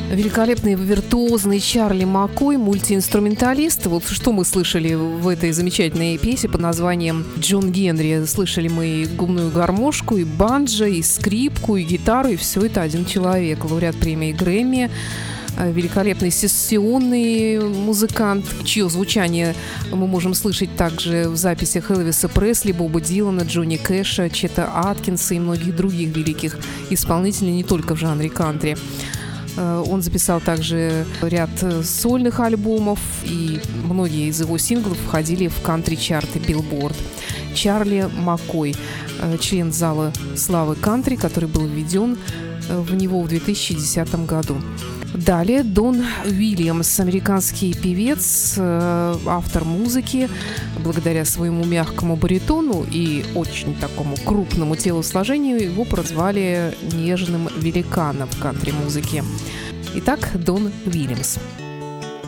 Великолепный, виртуозный Чарли Маккой, мультиинструменталист. Вот что мы слышали в этой замечательной песне под названием «Джон Генри». Слышали мы и губную гармошку, и банджо, и скрипку, и гитару, и все это один человек. Лауреат премии Грэмми, великолепный сессионный музыкант, чье звучание мы можем слышать также в записях Элвиса Пресли, Боба Дилана, Джонни Кэша, Чета Аткинса и многих других великих исполнителей не только в жанре кантри. Он записал также ряд сольных альбомов, и многие из его синглов входили в кантри-чарты Billboard. Чарли Маккой, член зала славы кантри, который был введен в него в 2010 году. Далее Дон Уильямс, американский певец, автор музыки. Благодаря своему мягкому баритону и очень такому крупному телосложению его прозвали нежным великаном в кантри-музыке. Итак, Дон Уильямс.